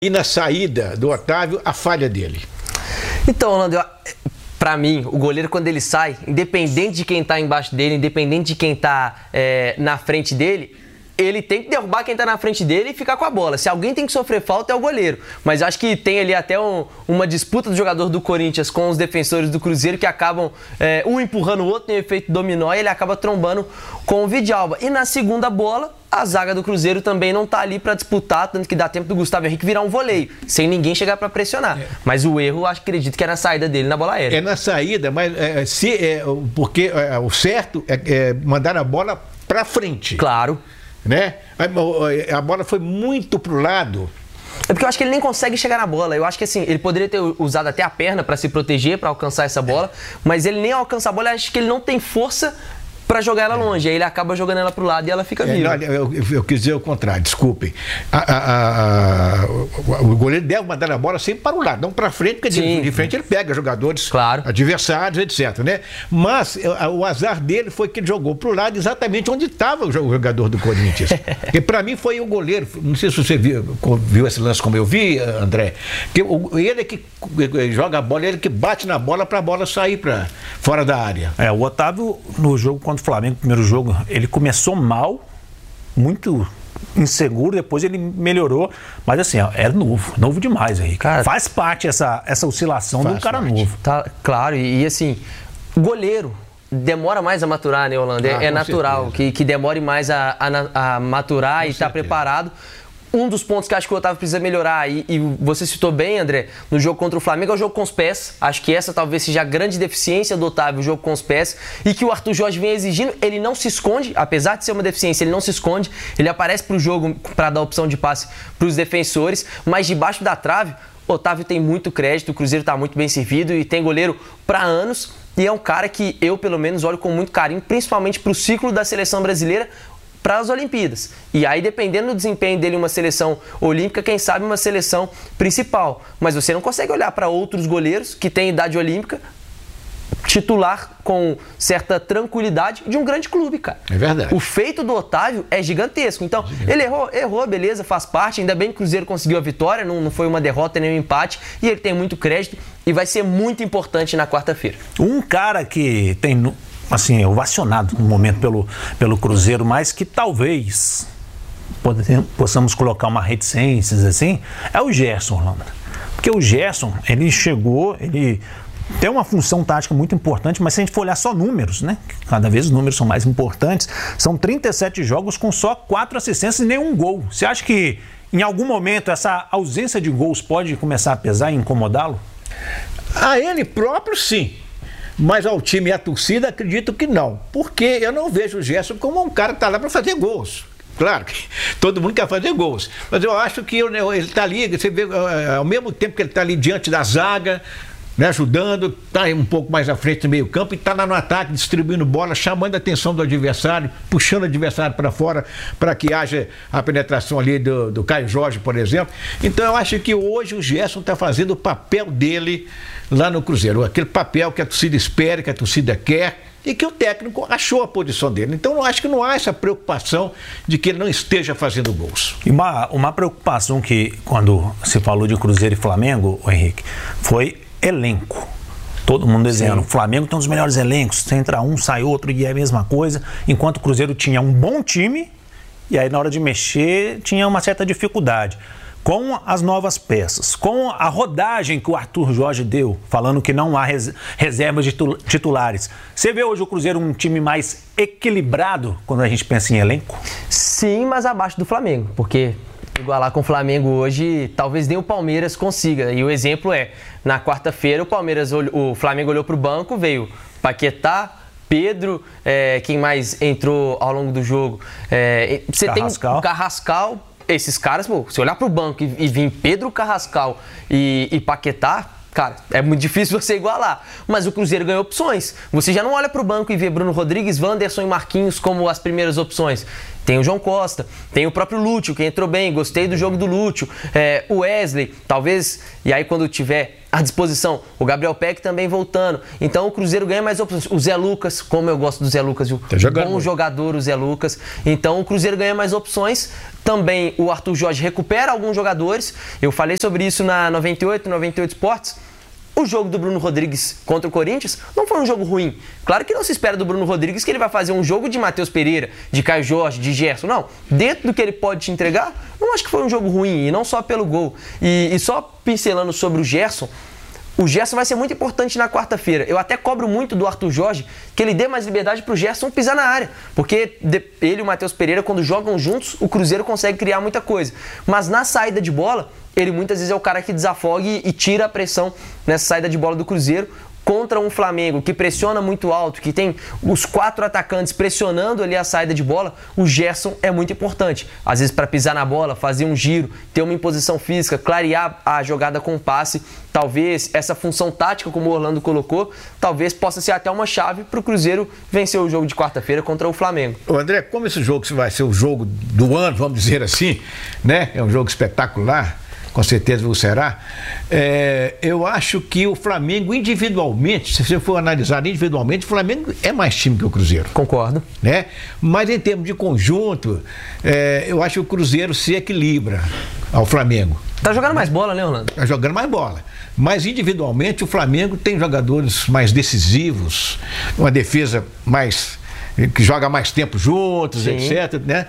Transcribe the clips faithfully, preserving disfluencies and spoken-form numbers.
E na saída do Otávio, a falha dele. Então, Orlando, eu... Pra mim, o goleiro, quando ele sai, independente de quem tá embaixo dele, independente de quem tá é, na frente dele, ele tem que derrubar quem tá na frente dele e ficar com a bola. Se alguém tem que sofrer falta, é o goleiro. Mas acho que tem ali até um, uma disputa do jogador do Corinthians com os defensores do Cruzeiro que acabam é, um empurrando o outro, tem um efeito dominó e ele acaba trombando com o Vidalba. E na segunda bola, a zaga do Cruzeiro também não tá ali para disputar, tanto que dá tempo do Gustavo Henrique virar um voleio, sem ninguém chegar para pressionar. É. Mas o erro, acho, acredito que é na saída dele na bola aérea. É na saída, mas é, se, é, porque é, o certo é, é mandar a bola para frente. Claro. Né? A, a bola foi muito pro lado. É porque eu acho que ele nem consegue chegar na bola. Eu acho que assim, ele poderia ter usado até a perna para se proteger, para alcançar essa bola, mas ele nem alcança a bola, eu acho que ele não tem força para jogar ela longe, aí ele acaba jogando ela pro lado e ela fica viva. É, eu, eu, eu quis dizer o contrário, desculpem. A, a, a, o goleiro deve mandar a bola sempre para o lado, não para frente, porque de, de frente ele pega jogadores, claro, adversários, etcétera. Né? Mas o azar dele foi que ele jogou para o lado exatamente onde estava o jogador do Corinthians. Porque para mim foi o goleiro, não sei se você viu, viu esse lance como eu vi, André, que ele é que joga a bola, ele que bate na bola para a bola sair para fora da área. É, o Otávio no jogo contra o Flamengo, primeiro jogo, ele começou mal, muito inseguro, depois ele melhorou, mas assim, ó, era novo, novo demais aí. Cara, faz parte essa, essa oscilação do cara parte. novo. Tá, claro, e, e assim, goleiro demora mais a maturar, né, Orlando? É, ah, é natural que, que demore mais a, a, a maturar com e estar tá preparado. Um dos pontos que acho que o Otávio precisa melhorar, e, e você citou bem, André, no jogo contra o Flamengo, é o jogo com os pés. Acho que essa talvez seja a grande deficiência do Otávio, o jogo com os pés, e que o Arthur Jorge vem exigindo. Ele não se esconde, apesar de ser uma deficiência, ele não se esconde, ele aparece pro jogo para dar opção de passe para os defensores, mas debaixo da trave, o Otávio tem muito crédito, o Cruzeiro está muito bem servido e tem goleiro para anos, e é um cara que eu, pelo menos, olho com muito carinho, principalmente para o ciclo da seleção brasileira, para as Olimpíadas. E aí, dependendo do desempenho dele em uma seleção olímpica, quem sabe uma seleção principal. Mas você não consegue olhar para outros goleiros que têm idade olímpica, titular com certa tranquilidade de um grande clube, cara. É verdade. O feito do Otávio é gigantesco. Então, é ele errou, errou, beleza, faz parte. Ainda bem que o Cruzeiro conseguiu a vitória, não, não foi uma derrota nem um empate. E ele tem muito crédito e vai ser muito importante na quarta-feira. Um cara que tem... assim, ovacionado no momento pelo, pelo Cruzeiro, mas que talvez possamos colocar uma reticência, assim, é o Gerson, Orlando. Porque o Gerson, ele chegou, ele tem uma função tática muito importante, mas se a gente for olhar só números, né? Cada vez os números são mais importantes, são trinta e sete jogos com só quatro assistências e nenhum gol. Você acha que em algum momento essa ausência de gols pode começar a pesar e incomodá-lo? A ele próprio, sim. Mas ao time e à torcida, acredito que não. Porque eu não vejo o Gerson como um cara que está lá para fazer gols. Claro que todo mundo quer fazer gols. Mas eu acho que ele está ali, você vê, ao mesmo tempo que ele está ali diante da zaga, né, ajudando, está um pouco mais à frente no meio campo e está lá no ataque, distribuindo bola, chamando a atenção do adversário, puxando o adversário para fora para que haja a penetração ali do, do Caio Jorge, por exemplo. Então eu acho que hoje o Gerson está fazendo o papel dele lá no Cruzeiro, aquele papel que a torcida espera, que a torcida quer e que o técnico achou a posição dele. Então eu acho que não há essa preocupação de que ele não esteja fazendo gols. E uma, uma preocupação que quando se falou de Cruzeiro e Flamengo, o Henrique, foi elenco. Todo mundo dizendo, o Flamengo tem um dos melhores elencos, entra um, sai outro e é a mesma coisa, enquanto o Cruzeiro tinha um bom time e aí na hora de mexer tinha uma certa dificuldade. Com as novas peças, com a rodagem que o Arthur Jorge deu, falando que não há res, reservas de titulares, você vê hoje o Cruzeiro um time mais equilibrado quando a gente pensa em elenco? Sim, mas abaixo do Flamengo, porque igualar com o Flamengo hoje, talvez nem o Palmeiras consiga. E o exemplo é, na quarta-feira o Palmeiras, o Flamengo olhou para o banco, veio Paquetá, Pedro, é, quem mais entrou ao longo do jogo? É, você Carrascal. tem o Carrascal. Esses caras, pô, se olhar pro banco e, e vir Pedro Carrascal e, e Paquetá, cara, é muito difícil você igualar. Mas o Cruzeiro ganhou opções. Você já não olha pro banco e vê Bruno Rodrigues, Wanderson e Marquinhos como as primeiras opções. Tem o João Costa, tem o próprio Lúcio, que entrou bem, gostei do jogo do Lúcio, é, o Wesley, talvez, e aí quando tiver à disposição, o Gabriel Peck também voltando. Então o Cruzeiro ganha mais opções. O Zé Lucas, como eu gosto do Zé Lucas, viu? Tá jogando. Bom jogador o Zé Lucas. Então o Cruzeiro ganha mais opções. Também o Arthur Jorge recupera alguns jogadores. Eu falei sobre isso na noventa e oito, noventa e oito Sports. O jogo do Bruno Rodrigues contra o Corinthians não foi um jogo ruim. Claro que não se espera do Bruno Rodrigues que ele vai fazer um jogo de Matheus Pereira, de Caio Jorge, de Gerson. Não. Dentro do que ele pode te entregar, não acho que foi um jogo ruim, e não só pelo gol. E, e só pincelando sobre o Gerson, o Gerson vai ser muito importante na quarta-feira. Eu até cobro muito do Arthur Jorge que ele dê mais liberdade para o Gerson pisar na área. Porque ele e o Matheus Pereira, quando jogam juntos, o Cruzeiro consegue criar muita coisa. Mas na saída de bola, ele muitas vezes é o cara que desafoga e, e tira a pressão nessa saída de bola do Cruzeiro. Contra um Flamengo que pressiona muito alto, que tem os quatro atacantes pressionando ali a saída de bola, o Gerson é muito importante. Às vezes para pisar na bola, fazer um giro, ter uma imposição física, clarear a jogada com passe. Talvez essa função tática, como o Orlando colocou, talvez possa ser até uma chave para o Cruzeiro vencer o jogo de quarta-feira contra o Flamengo. Ô André, como esse jogo vai ser o jogo do ano, vamos dizer assim, né? É um jogo espetacular. Com certeza o será. É, eu acho que o Flamengo individualmente, se você for analisar individualmente, o Flamengo é mais time que o Cruzeiro. Concordo. Né? Mas em termos de conjunto, é, eu acho que o Cruzeiro se equilibra ao Flamengo. Tá jogando mais bola, né, Orlando? Tá jogando mais bola. Mas individualmente o Flamengo tem jogadores mais decisivos, uma defesa mais que joga mais tempo juntos, Sim. etcétera, né?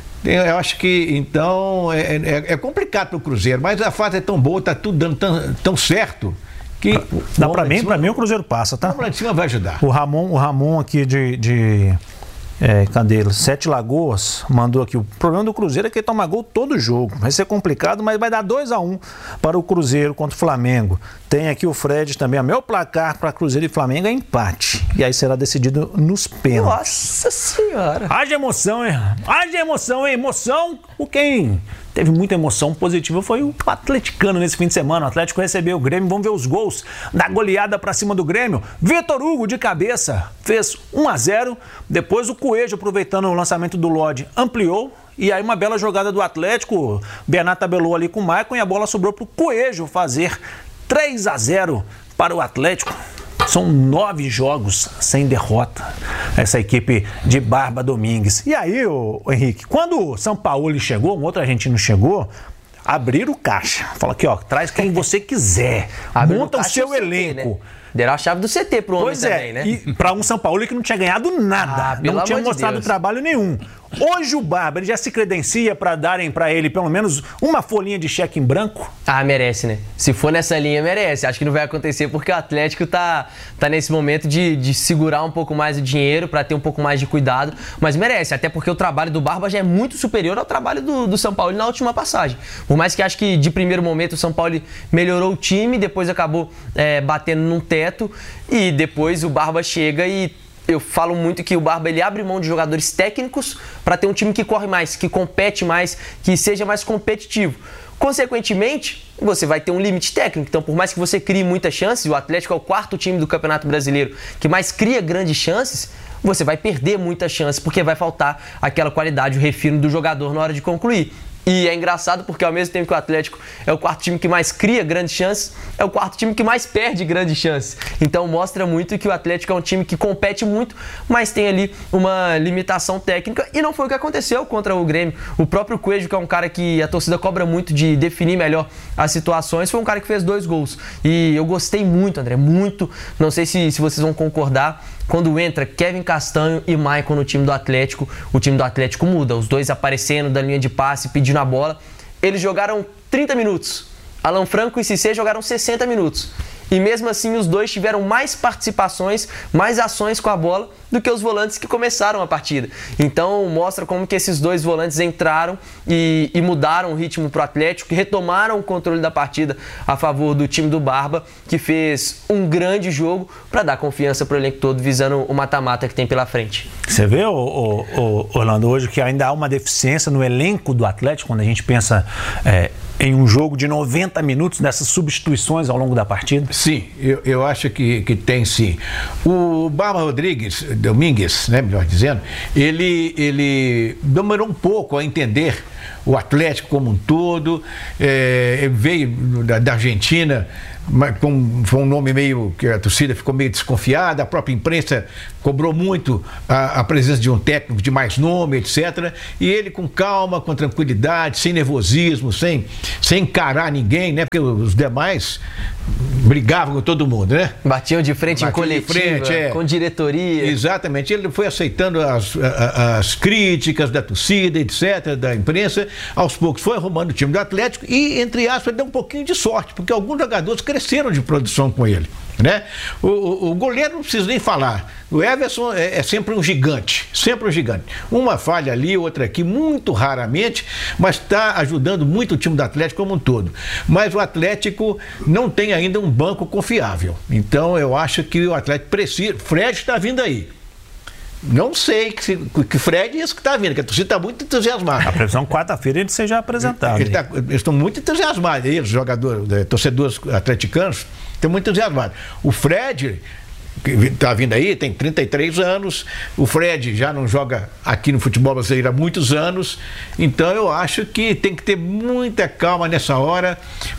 Eu acho que, então, é, é, é complicado para o Cruzeiro, mas a fase é tão boa, está tudo dando tão, tão certo que... Dá para mim, para mim o Cruzeiro passa, tá? O lá de cima vai ajudar. O Ramon, o Ramon aqui de... de... É, cadê ele? Sete Lagoas mandou aqui. O problema do Cruzeiro é que ele toma gol todo jogo. Vai ser complicado, mas vai dar dois a um para o Cruzeiro contra o Flamengo. Tem aqui o Fred também. O meu placar para Cruzeiro e Flamengo é empate. E aí será decidido nos pênaltis. Nossa Senhora! Haja emoção, hein? Haja emoção, hein? Emoção. O quem teve muita emoção positiva foi o atleticano nesse fim de semana. O Atlético recebeu o Grêmio. Vamos ver os gols da goleada para cima do Grêmio. Vitor Hugo de cabeça fez um a zero. Depois o Coelho, aproveitando o lançamento do Lodge, ampliou. E aí uma bela jogada do Atlético. Bernat tabelou ali com o Maicon e a bola sobrou para o Coelho fazer três a zero para o Atlético. São nove jogos sem derrota, essa equipe de Barba Domingues. E aí, ô, ô Henrique, quando o São Paulo chegou, um outro argentino chegou, abriram o caixa. Fala aqui, ó, traz quem você quiser. Monta o seu elenco. Né? Deram a chave do C T pro homem pois também, é, né? E para um São Paulo que não tinha ganhado nada, ah, não tinha mostrado de trabalho nenhum. Hoje o Barba, ele já se credencia para darem para ele pelo menos uma folhinha de cheque em branco? Ah, merece, né? Se for nessa linha, merece. Acho que não vai acontecer porque o Atlético tá, tá nesse momento de, de segurar um pouco mais o dinheiro para ter um pouco mais de cuidado, mas merece, até porque o trabalho do Barba já é muito superior ao trabalho do, do São Paulo na última passagem. Por mais que acho que de primeiro momento o São Paulo melhorou o time, depois acabou é, batendo num teto e depois o Barba chega e eu falo muito que o Barba ele abre mão de jogadores técnicos para ter um time que corre mais, que compete mais, que seja mais competitivo. Consequentemente, você vai ter um limite técnico. Então, por mais que você crie muitas chances, o Atlético é o quarto time do Campeonato Brasileiro que mais cria grandes chances, você vai perder muitas chances porque vai faltar aquela qualidade, o refino do jogador na hora de concluir. E é engraçado porque ao mesmo tempo que o Atlético é o quarto time que mais cria grandes chances, é o quarto time que mais perde grandes chances. Então mostra muito que o Atlético é um time que compete muito, mas tem ali uma limitação técnica e não foi o que aconteceu contra o Grêmio. O próprio Coelho, que é um cara que a torcida cobra muito de definir melhor as situações, foi um cara que fez dois gols. E eu gostei muito, André, muito. Não sei se, se vocês vão concordar. Quando entra Kevin Castanho e Maicon no time do Atlético, o time do Atlético muda. Os dois aparecendo da linha de passe, pedindo a bola. Eles jogaram trinta minutos. Alan Franco e Cissé jogaram sessenta minutos. E mesmo assim os dois tiveram mais participações, mais ações com a bola do que os volantes que começaram a partida. Então mostra como que esses dois volantes entraram e, e mudaram o ritmo para o Atlético, que retomaram o controle da partida a favor do time do Barba, que fez um grande jogo para dar confiança para o elenco todo, visando o mata-mata que tem pela frente. Você vê, o, o, o Orlando, hoje que ainda há uma deficiência no elenco do Atlético, quando a gente pensa... É, em um jogo de noventa minutos, dessas substituições ao longo da partida? Sim, eu, eu acho que, que tem sim. O Barba Rodrigues, Domingues, né, melhor dizendo, ele, ele demorou um pouco a entender o Atlético como um todo, é, veio da, da Argentina, mas com, foi um nome meio que a torcida ficou meio desconfiada, a própria imprensa cobrou muito a, a presença de um técnico de mais nome, etcétera. E ele com calma, com tranquilidade, sem nervosismo, sem, sem encarar ninguém, né? Porque os demais brigavam com todo mundo, né? Batiam de frente Batiam em coletiva, de frente, é. com diretoria. Exatamente. Ele foi aceitando as, as, as críticas da torcida, etcétera, da imprensa. Aos poucos foi arrumando o time do Atlético e, entre aspas, deu um pouquinho de sorte, porque alguns jogadores cresceram de produção com ele, né? O, o, o goleiro não precisa nem falar. O Everson é, é sempre um gigante, sempre um gigante. Uma falha ali, outra aqui, muito raramente, mas está ajudando muito o time do Atlético como um todo. Mas o Atlético não tem ainda um banco confiável. Então eu acho que o Atlético precisa. Fred está vindo aí. Não sei que, que Fred é isso que está vindo, que a torcida está muito entusiasmada. A previsão quarta-feira ele seja apresentado. Ele tá, eles estão muito entusiasmados, eles, jogadores, torcedores atleticanos, estão muito entusiasmados. O Fred está vindo aí, tem trinta e três anos, o Fred já não joga aqui no futebol brasileiro há muitos anos, então eu acho que tem que ter muita calma nessa hora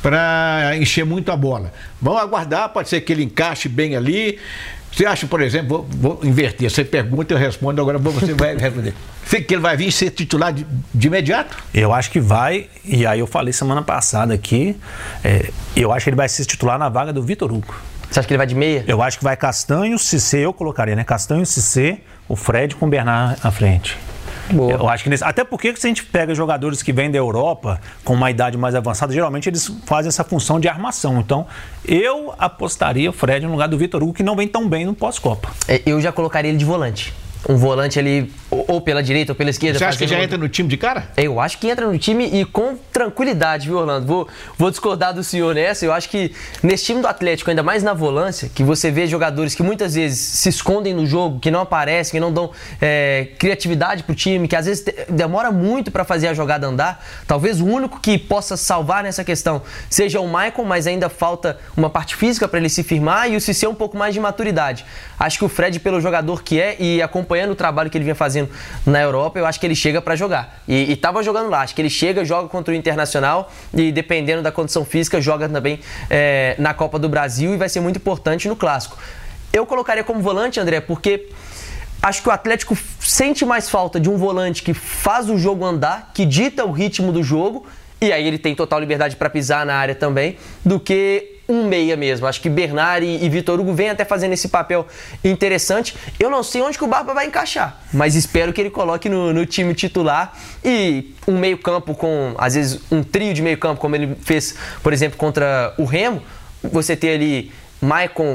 para encher muito a bola. Vamos aguardar, pode ser que ele encaixe bem ali. Você acha, por exemplo, vou, vou inverter, você pergunta e eu respondo, agora você vai responder. Você que ele vai vir ser titular de, de imediato? Eu acho que vai, e aí eu falei semana passada aqui, é, eu acho que ele vai ser titular na vaga do Vitor Hugo. Você acha que ele vai de meia? Eu acho que vai Castanho, Cissé, eu colocaria, né? Castanho, Cissé, o Fred com o Bernard à frente. Boa. Eu acho que nesse, até porque se a gente pega jogadores que vêm da Europa com uma idade mais avançada, geralmente eles fazem essa função de armação. Então, eu apostaria o Fred no lugar do Vitor Hugo, que não vem tão bem no pós-Copa. Eu já colocaria ele de volante. Um volante ali, ou pela direita ou pela esquerda. Você acha que já entra no time de cara? Eu acho que entra no time e com tranquilidade, viu, Orlando? Vou, vou discordar do senhor nessa. Eu acho que nesse time do Atlético, ainda mais na volância, que você vê jogadores que muitas vezes se escondem no jogo, que não aparecem, que não dão é, criatividade pro time, que às vezes demora muito para fazer a jogada andar. Talvez o único que possa salvar nessa questão seja o Maicon, mas ainda falta uma parte física para ele se firmar, e o Cissé um pouco mais de maturidade. Acho que o Fred, pelo jogador que é e acompanhando o trabalho que ele vinha fazendo na Europa, eu acho que ele chega para jogar. E, e tava jogando lá. Acho que ele chega, joga contra o Internacional e, dependendo da condição física, joga também é, na Copa do Brasil e vai ser muito importante no Clássico. Eu colocaria como volante, André, porque acho que o Atlético sente mais falta de um volante que faz o jogo andar, que dita o ritmo do jogo, e aí ele tem total liberdade para pisar na área também, do que um meia mesmo. Acho que Bernard e, e Vitor Hugo vêm até fazendo esse papel interessante. Eu não sei onde que o Barba vai encaixar, mas espero que ele coloque no, no time titular, e um meio campo com, às vezes, um trio de meio campo, como ele fez, por exemplo, contra o Remo. Você ter ali Maicon,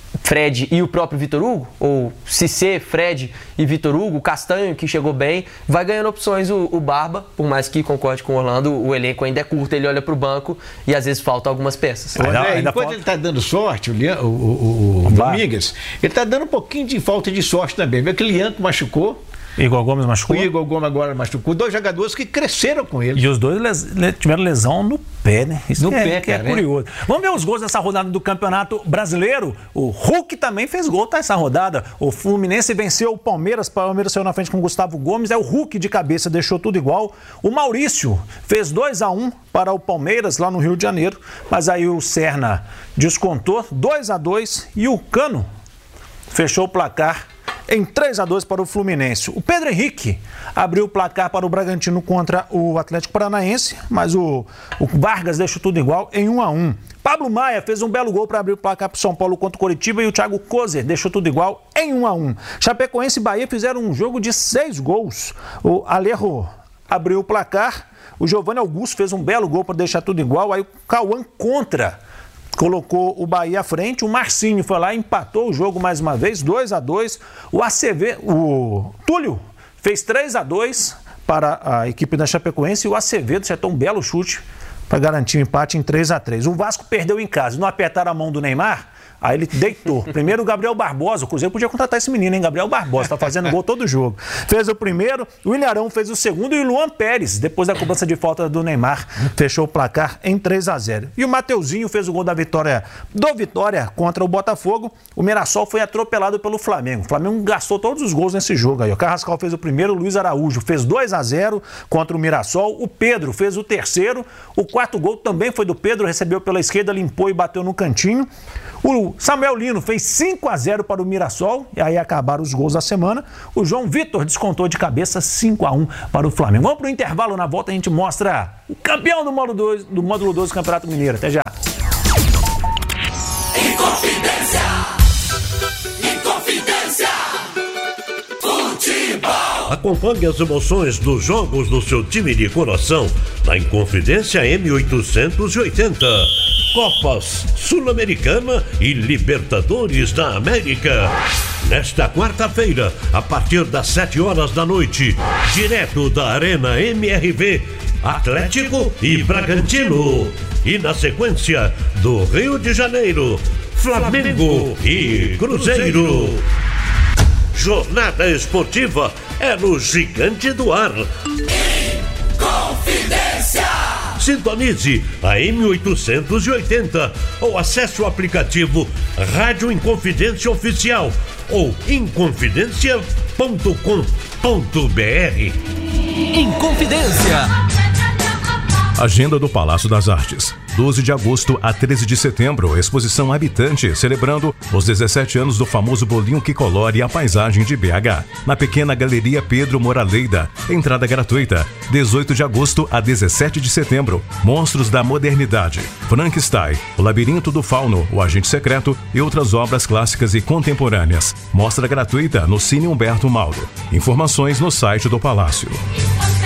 Fred e o próprio Vitor Hugo, ou Cissé, Fred e Vitor Hugo, Castanho, que chegou bem, vai ganhando opções o, o Barba, por mais que concorde com o Orlando, o elenco ainda é curto, ele olha pro banco e às vezes faltam algumas peças. Olha, André, enquanto falta... ele está dando sorte, o, Lian, o, o, o, o Domingues, ele está dando um pouquinho de falta de sorte também. Vê que o Lian machucou. Igor Gomes machucou? O Igor Gomes agora machucou. Dois jogadores que cresceram com ele. E os dois les... tiveram lesão no pé, né? Isso no é, pé, que cara, é curioso. Né? Vamos ver os gols dessa rodada do Campeonato Brasileiro. O Hulk também fez gol, tá? Essa rodada. O Fluminense venceu o Palmeiras. O Palmeiras saiu na frente com o Gustavo Gomes. É o Hulk de cabeça, deixou tudo igual. O Maurício fez dois a um para o Palmeiras, lá no Rio de Janeiro. Mas aí o Serna descontou dois a dois. E o Cano fechou o placar em três a dois para o Fluminense. O Pedro Henrique abriu o placar para o Bragantino contra o Atlético Paranaense, mas o, o Vargas deixou tudo igual em um a um. Pablo Maia fez um belo gol para abrir o placar para o São Paulo contra o Coritiba, e o Thiago Kozer deixou tudo igual em um a um. Chapecoense e Bahia fizeram um jogo de seis gols. O Alejo abriu o placar, o Giovanni Augusto fez um belo gol para deixar tudo igual, aí o Cauã contra colocou o Bahia à frente, o Marcinho foi lá e empatou o jogo mais uma vez, dois a dois. O A C V, o Túlio fez três a dois para a equipe da Chapecoense, e o Acevedo acertou um belo chute para garantir o empate em três a três. O Vasco perdeu em casa, não apertaram a mão do Neymar, Aí ele deitou. Primeiro o Gabriel Barbosa, o Cruzeiro podia contratar esse menino, hein? Gabriel Barbosa, tá fazendo gol todo jogo. Fez o primeiro, o Ilharão fez o segundo e o Luan Pérez, depois da cobrança de falta do Neymar, fechou o placar em três a zero. E o Mateuzinho fez o gol da vitória do Vitória contra o Botafogo. O Mirassol foi atropelado pelo Flamengo. O Flamengo gastou todos os gols nesse jogo aí. O Carrascal fez o primeiro, o Luiz Araújo fez dois a zero contra o Mirassol. O Pedro fez o terceiro. O quarto gol também foi do Pedro, recebeu pela esquerda, limpou e bateu no cantinho. O Samuel Lino fez cinco a zero para o Mirassol, e aí acabaram os gols da semana. O João Vitor descontou de cabeça cinco a um para o Flamengo. Vamos para o intervalo, na volta a gente mostra o campeão do módulo dois do, módulo dois do Campeonato Mineiro. Até já. Inconfidência! Inconfidência! Futebol! Acompanhe as emoções dos jogos do seu time de coração na Inconfidência M oitocentos e oitenta. Copas Sul-Americana e Libertadores da América. Nesta quarta-feira, a partir das sete horas da noite, direto da Arena M R V, Atlético e Bragantino. E na sequência, do Rio de Janeiro, Flamengo e Cruzeiro. Jornada esportiva é no Gigante do Ar. Inconfidência! Sintonize a M oitocentos e oitenta ou acesse o aplicativo Rádio Inconfidência Oficial ou inconfidência ponto com ponto br. Inconfidência! Agenda do Palácio das Artes. doze de agosto a treze de setembro, exposição Habitante, celebrando os dezessete anos do famoso bolinho que colore a paisagem de B H. Na pequena Galeria Pedro Moraleida, entrada gratuita. dezoito de agosto a dezessete de setembro, Monstros da Modernidade, Frankenstein, O Labirinto do Fauno, O Agente Secreto e outras obras clássicas e contemporâneas. Mostra gratuita no Cine Humberto Mauro. Informações no site do Palácio.